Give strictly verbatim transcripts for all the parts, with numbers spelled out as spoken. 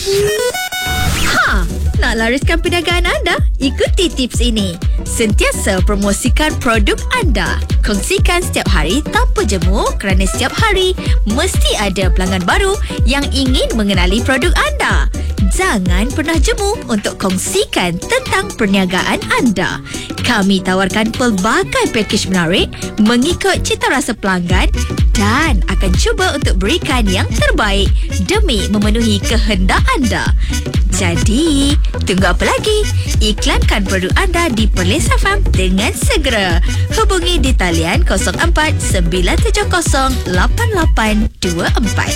Ha! Nak lariskan perniagaan anda? Ikuti tips ini. Sentiasa promosikan produk anda. Kongsikan setiap hari tanpa jemu kerana setiap hari mesti ada pelanggan baru yang ingin mengenali produk anda. Jangan pernah jemu untuk kongsikan tentang perniagaan anda. Kami tawarkan pelbagai pakej menarik mengikut cita rasa pelanggan dan akan cuba untuk berikan yang terbaik demi memenuhi kehendak anda. Jadi, tunggu apa lagi? Iklankan produk anda di Perlis F M dengan segera. Hubungi di talian kosong empat sembilan tujuh kosong lapan lapan dua empat.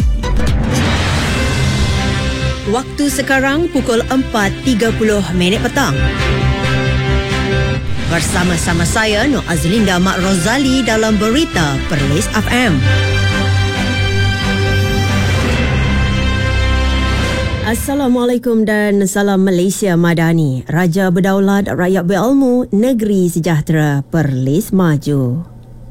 Waktu sekarang pukul empat tiga puluh minit petang. Bersama-sama saya, Nur Azlinda Mak Rozali dalam Berita Perlis F M. Assalamualaikum dan salam Malaysia Madani. Raja berdaulat, rakyat berilmu, negeri sejahtera, Perlis maju.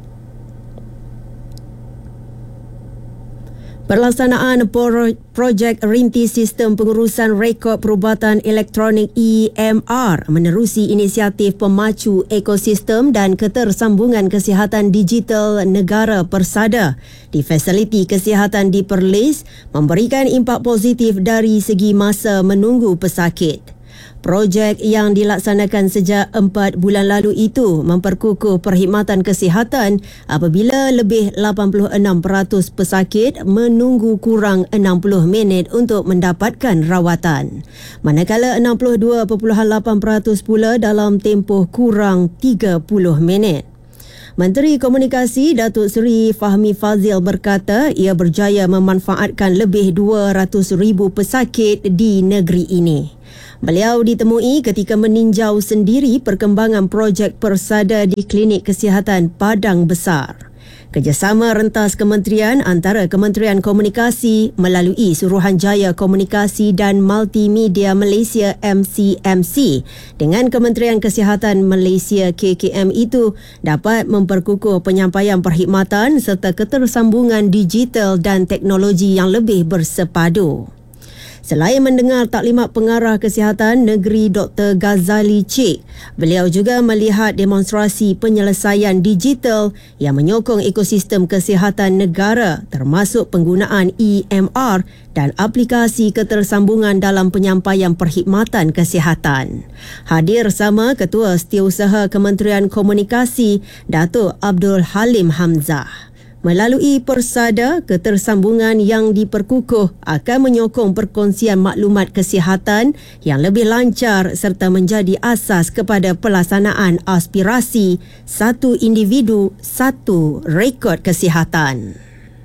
Pelaksanaan projek rintis sistem pengurusan rekod perubatan elektronik E M R menerusi inisiatif pemacu ekosistem dan ketersambungan kesihatan digital negara persada di fasiliti kesihatan di Perlis memberikan impak positif dari segi masa menunggu pesakit. Projek yang dilaksanakan sejak empat bulan lalu itu memperkukuh perkhidmatan kesihatan apabila lebih lapan puluh enam peratus pesakit menunggu kurang enam puluh minit untuk mendapatkan rawatan. Manakala enam puluh dua perpuluhan lapan peratus pula dalam tempoh kurang tiga puluh minit. Menteri Komunikasi Datuk Seri Fahmi Fadzil berkata ia berjaya memanfaatkan lebih dua ratus ribu pesakit di negeri ini. Beliau ditemui ketika meninjau sendiri perkembangan projek persada di Klinik Kesihatan Padang Besar. Kerjasama rentas kementerian antara Kementerian Komunikasi melalui Suruhanjaya Komunikasi dan Multimedia Malaysia M C M C dengan Kementerian Kesihatan Malaysia K K M itu dapat memperkukuh penyampaian perkhidmatan serta ketersambungan digital dan teknologi yang lebih bersepadu. Selain mendengar taklimat pengarah kesihatan negeri Doktor Ghazali Cik, beliau juga melihat demonstrasi penyelesaian digital yang menyokong ekosistem kesihatan negara termasuk penggunaan E M R dan aplikasi ketersambungan dalam penyampaian perkhidmatan kesihatan. Hadir sama Ketua Setiausaha Kementerian Komunikasi Datuk Abdul Halim Hamzah. Melalui persada, ketersambungan yang diperkukuh akan menyokong perkongsian maklumat kesihatan yang lebih lancar serta menjadi asas kepada pelaksanaan aspirasi satu individu, satu rekod kesihatan.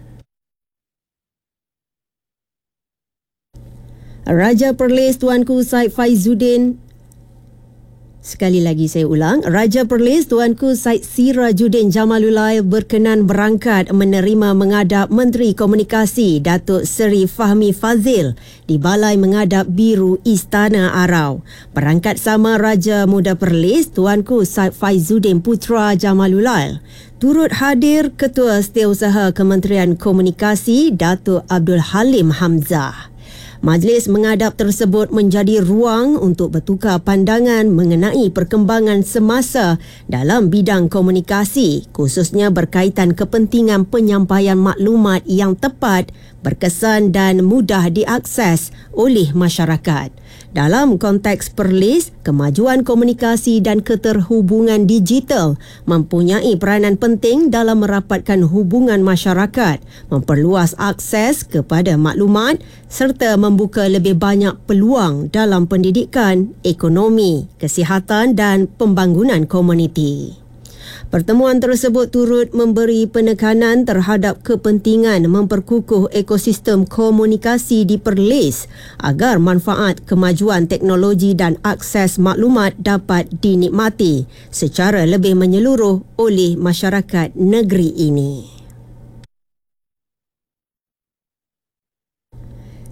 Raja Perlis Tuanku Said Faizuddin Sekali lagi saya ulang, Raja Perlis Tuanku Said Sirajuddin Jamalullah berkenan berangkat menerima menghadap Menteri Komunikasi Datuk Seri Fahmi Fadzil di Balai Menghadap Biru Istana Arau. Berangkat sama Raja Muda Perlis Tuanku Said Faizuddin Putra Jamalullah. Turut hadir Ketua Setiausaha Kementerian Komunikasi Datuk Abdul Halim Hamzah. Majlis menghadap tersebut menjadi ruang untuk bertukar pandangan mengenai perkembangan semasa dalam bidang komunikasi, khususnya berkaitan kepentingan penyampaian maklumat yang tepat, berkesan dan mudah diakses oleh masyarakat. Dalam konteks Perlis, kemajuan komunikasi dan keterhubungan digital mempunyai peranan penting dalam merapatkan hubungan masyarakat, memperluas akses kepada maklumat serta membuka lebih banyak peluang dalam pendidikan, ekonomi, kesihatan dan pembangunan komuniti. Pertemuan tersebut turut memberi penekanan terhadap kepentingan memperkukuh ekosistem komunikasi di Perlis agar manfaat kemajuan teknologi dan akses maklumat dapat dinikmati secara lebih menyeluruh oleh masyarakat negeri ini.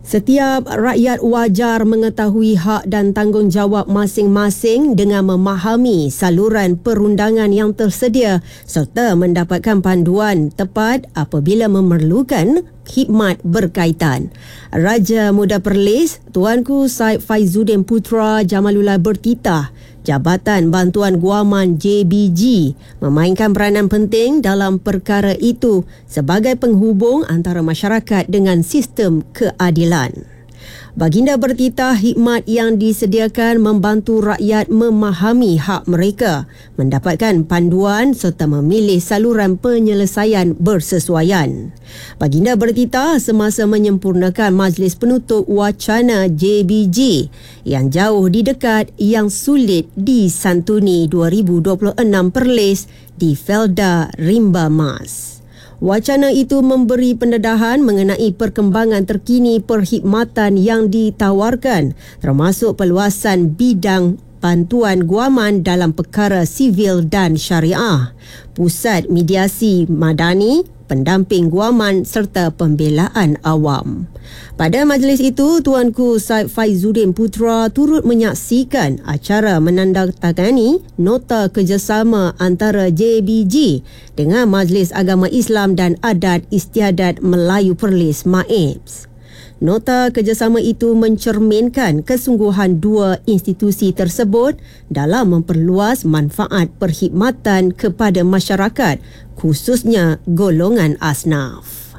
Setiap rakyat wajar mengetahui hak dan tanggungjawab masing-masing dengan memahami saluran perundangan yang tersedia serta mendapatkan panduan tepat apabila memerlukan khidmat berkaitan. Raja Muda Perlis, Tuanku Said Faizuddin Putra Jamalullah bertitah Jabatan Bantuan Guaman J B G memainkan peranan penting dalam perkara itu sebagai penghubung antara masyarakat dengan sistem keadilan. Baginda bertitah khidmat yang disediakan membantu rakyat memahami hak mereka, mendapatkan panduan serta memilih saluran penyelesaian bersesuaian. Baginda bertitah semasa menyempurnakan Majlis Penutup Wacana J B G yang jauh di dekat yang sulit disantuni dua ribu dua puluh enam Perlis di Felda Rimba Mas. Wacana itu memberi pendedahan mengenai perkembangan terkini perkhidmatan yang ditawarkan termasuk perluasan bidang bantuan guaman dalam perkara sivil dan syariah, pusat mediasi madani, pendamping guaman serta pembelaan awam. Pada majlis itu, Tuanku Said Faizuddin Putra turut menyaksikan acara menandatangani nota kerjasama antara J B G dengan Majlis Agama Islam dan Adat Istiadat Melayu Perlis M A I P S. Nota kerjasama itu mencerminkan kesungguhan dua institusi tersebut dalam memperluas manfaat perkhidmatan kepada masyarakat, khususnya golongan asnaf.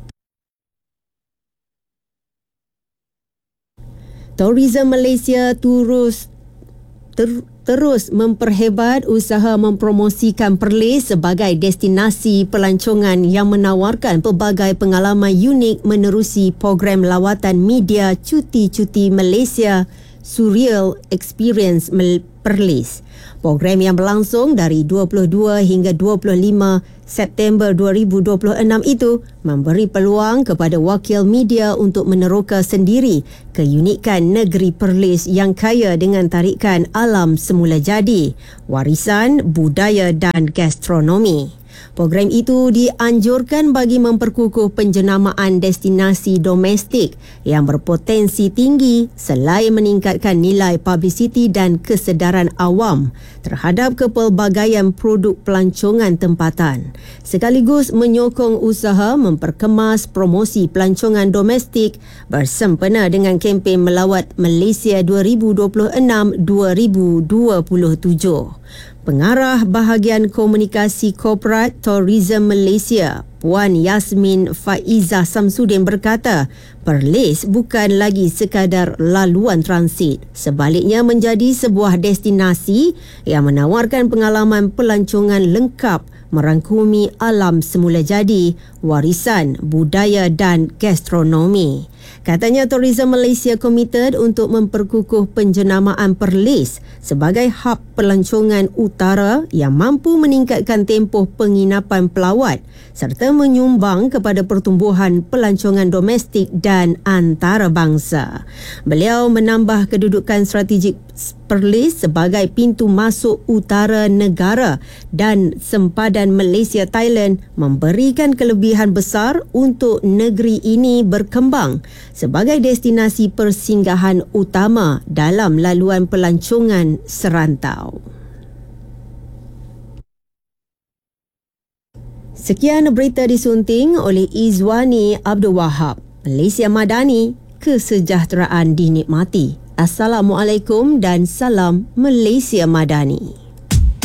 Tourism Malaysia terus ter, terus memperhebat usaha mempromosikan Perlis sebagai destinasi pelancongan yang menawarkan pelbagai pengalaman unik menerusi program lawatan media Cuti-Cuti Malaysia Surreal Experience Perlis. Program yang berlangsung dari dua puluh dua hingga dua puluh lima September dua ribu dua puluh enam itu memberi peluang kepada wakil media untuk meneroka sendiri keunikan negeri Perlis yang kaya dengan tarikan alam semula jadi, warisan budaya dan gastronomi. Program itu dianjurkan bagi memperkukuh penjenamaan destinasi domestik yang berpotensi tinggi selain meningkatkan nilai publicity dan kesedaran awam terhadap kepelbagaian produk pelancongan tempatan, sekaligus menyokong usaha memperkemas promosi pelancongan domestik bersempena dengan kempen melawat Malaysia dua ribu dua puluh enam - dua ribu dua puluh tujuh. Pengarah Bahagian Komunikasi Korporat Tourism Malaysia, Puan Yasmin Faizah Samsudin berkata, Perlis bukan lagi sekadar laluan transit, sebaliknya menjadi sebuah destinasi yang menawarkan pengalaman pelancongan lengkap merangkumi alam semula jadi, warisan budaya dan gastronomi. Katanya Tourism Malaysia komited untuk memperkukuh penjenamaan Perlis sebagai hub pelancongan utara yang mampu meningkatkan tempoh penginapan pelawat serta menyumbang kepada pertumbuhan pelancongan domestik dan antarabangsa. Beliau menambah kedudukan strategik Perlis sebagai pintu masuk utara negara dan sempadan Malaysia-Thailand memberikan kelebihan besar untuk negeri ini berkembang sebagai destinasi persinggahan utama dalam laluan pelancongan serantau. Sekian berita disunting oleh Izwani Abdul Wahab. Malaysia Madani, kesejahteraan dinikmati. Assalamualaikum dan salam Malaysia Madani.